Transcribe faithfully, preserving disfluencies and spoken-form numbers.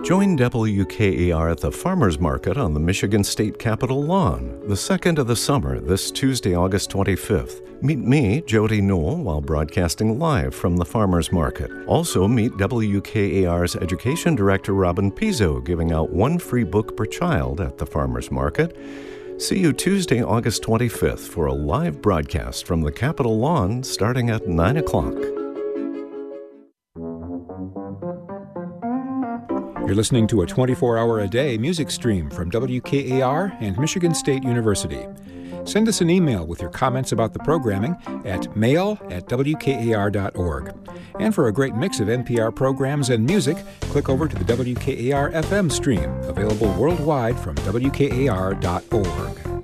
Join W K A R at the Farmers Market on the Michigan State Capitol lawn, the second of the summer, this Tuesday, August twenty-fifth. Meet me, Jody Newell, while broadcasting live from the Farmers Market. Also meet W K A R's Education Director, Robin Pizzo, giving out one free book per child at the Farmers Market. See you Tuesday, August twenty-fifth for a live broadcast from the Capitol lawn starting at nine o'clock. You're listening to a twenty-four hour a day music stream from W K A R and Michigan State University. Send us an email with your comments about the programming at mail at w k a r dot org. And for a great mix of N P R programs and music, click over to the W K A R F M stream, available worldwide from w k a r dot org.